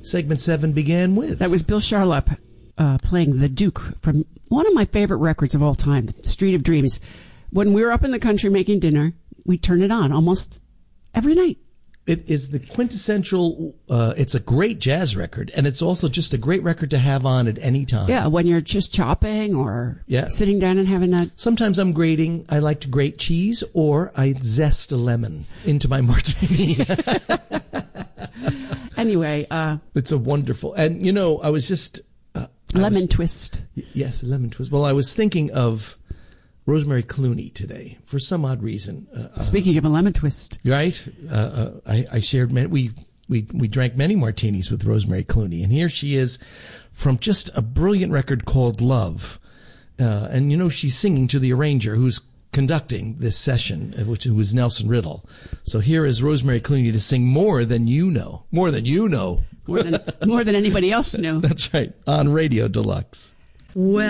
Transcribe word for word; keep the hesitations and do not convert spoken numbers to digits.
Segment seven began with. That was Bill Charlap uh, playing The Duke from one of my favorite records of all time, Street of Dreams. When we were up in the country making dinner, we turn it on almost every night. It is the quintessential, uh, it's a great jazz record, and it's also just a great record to have on at any time. Yeah, when you're just chopping or yeah. sitting down and having a... Sometimes I'm grating, I like to grate cheese, or I zest a lemon into my martini. Anyway. Uh, it's a wonderful, and you know, I was just... Uh, lemon was, twist. Yes, a lemon twist. Well, I was thinking of Rosemary Clooney today for some odd reason. Uh, Speaking uh, of a lemon twist, right? Uh, uh, I, I shared many, we we we drank many martinis with Rosemary Clooney, and here she is from just a brilliant record called Love, uh, and you know she's singing to the arranger who's conducting this session, which was Nelson Riddle. So here is Rosemary Clooney to sing More Than You Know, more than you know, more than more than anybody else knew. That's right, on Radio Deluxe. Well.